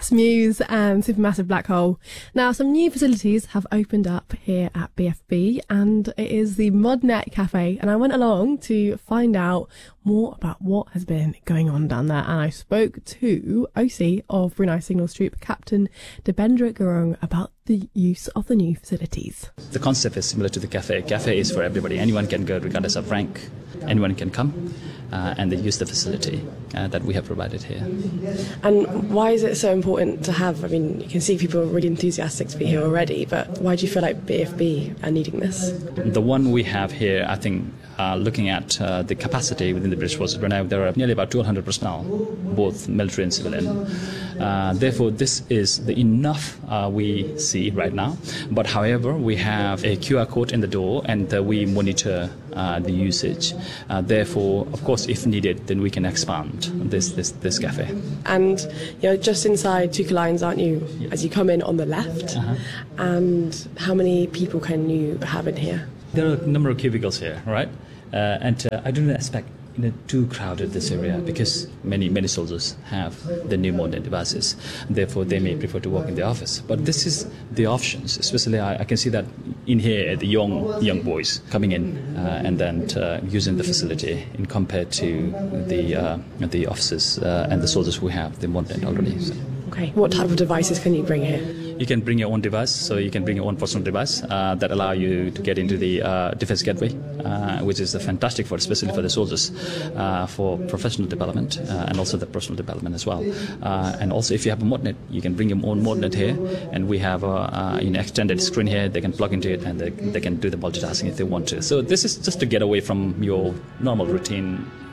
Ross Mews and Supermassive Black Hole. Now, some new facilities have opened up here at BFB, and it is the Modnet Cafe. And I went along to find out more about what has been going on down there. And I spoke to OC of Brunei Signals Troop, Captain Debendra Gurung, about the use of the new facilities. The concept is similar to the cafe. Cafe is for everybody. Anyone can go regardless of rank. Anyone can come and they use the facility that we have provided here. And why is it so important to have? I mean, you can see people are really enthusiastic to be here already, but why do you feel like BFB are needing this? The one we have here, I think, looking at the capacity within the British Forces Brunei, there are nearly about 1,200 personnel, both military and civilian. Therefore, this is the enough we see right now. But however, we have a QR code in the door, and we monitor the usage. Therefore, of course, if needed, then we can expand this cafe. And you're just inside Tuka Lines, aren't you? Yeah. As you come in on the left. And how many people can you have in here? There are a number of cubicles here, right? And I don't expect too crowded this area, because many soldiers have the new modern devices. Therefore, they may prefer to work in the office. But this is the options. Especially, I can see that in here the young boys coming in and then using the facility in compared to the officers and the soldiers who have the modern already. So. Okay. What type of devices can you bring here? You can bring your own device, so you can bring your own personal device that allow you to get into the defense gateway, which is fantastic especially for the soldiers, for professional development and also the personal development as well. And also, if you have a modnet, you can bring your own modnet here, and we have an extended screen here. They can plug into it and they can do the multitasking if they want to. So this is just to get away from your normal routine